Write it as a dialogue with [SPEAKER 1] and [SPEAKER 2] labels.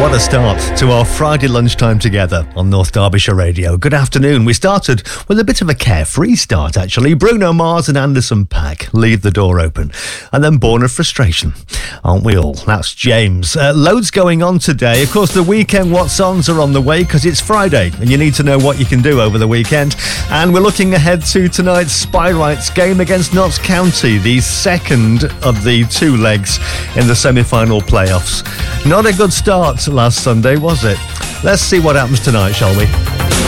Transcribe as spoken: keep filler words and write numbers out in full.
[SPEAKER 1] What a start to our Friday lunchtime together on North Derbyshire Radio. Good afternoon. We started with a bit of a carefree start, actually. Bruno Mars and Anderson .Paak, Leave the Door Open. And then Born of Frustration, aren't we all? That's James. Uh, loads going on today. Of course, the weekend What's Ons are on the way because it's Friday and you need to know what you can do over the weekend. And we're looking ahead to tonight's Spy Rights game against Notts County, the second of the two legs in the semi-final playoffs. Not a good start last Sunday, was it? Let's see what happens tonight, shall we?